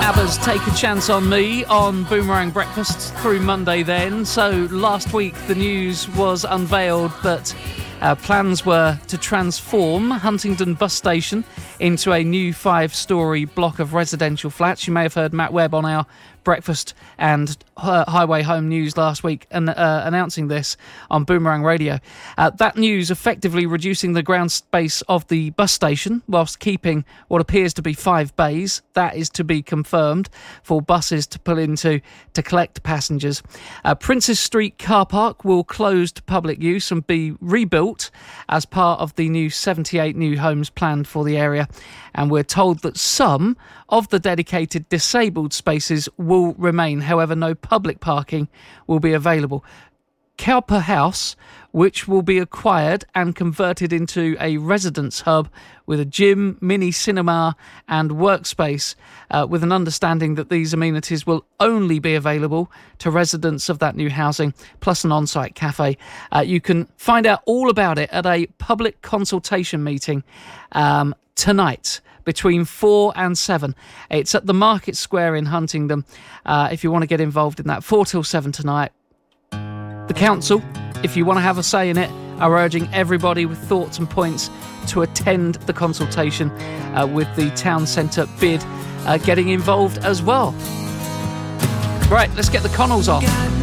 ABBA's Take a Chance on Me on Boomerang Breakfast through Monday then. So last week the news was unveiled that plans were to transform Huntingdon Bus Station into a new 5-storey block of residential flats. You may have heard Matt Webb on our Breakfast and Highway Home News last week and announcing this on Boomerang Radio. That news effectively reducing the ground space of the bus station whilst keeping what appears to be 5 bays. That is to be confirmed for buses to pull into to collect passengers. Princes Street car park will close to public use and be rebuilt as part of the new 78 new homes planned for the area. And we're told that some of the dedicated disabled spaces will remain. However, no public parking will be available. Cowper House, which will be acquired and converted into a residence hub with a gym, mini cinema and workspace, with an understanding that these amenities will only be available to residents of that new housing, plus an on-site cafe. You can find out all about it at a public consultation meeting tonight between 4 and 7. It's at the Market Square in Huntingdon. If you want to get involved in that, 4 till 7 tonight. The council, if you want to have a say in it, are urging everybody with thoughts and points to attend the consultation with the town centre bid getting involved as well. Right, let's get the Connells on.